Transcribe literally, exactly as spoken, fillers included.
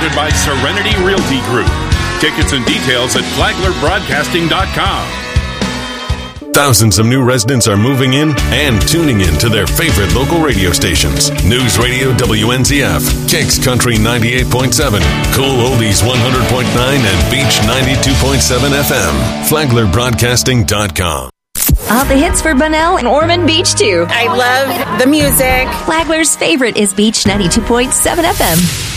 Presented by Serenity Realty Group. Tickets and details at flagler broadcasting dot com. Thousands of new residents are moving in and tuning in to their favorite local radio stations. News Radio W N Z F, Kicks Country ninety-eight point seven, Cool Oldies one hundred point nine, and Beach ninety-two point seven F M. flagler broadcasting dot com. All the hits for Bunnell and Ormond Beach, too. I love the music. Flagler's favorite is Beach ninety-two point seven F M.